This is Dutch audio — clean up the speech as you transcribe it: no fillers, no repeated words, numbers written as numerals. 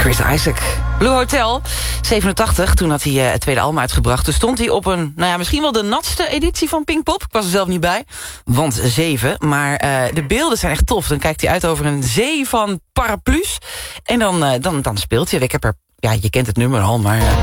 Chris Isaak. Blue Hotel, 87, toen had hij het tweede album uitgebracht. Toen stond hij op een, misschien wel de natste editie van Pinkpop. Ik was er zelf niet bij, want 7. Maar de beelden zijn echt tof. Dan kijkt hij uit over een zee van paraplu's. En dan speelt hij. Ik heb er, je kent het nummer al, maar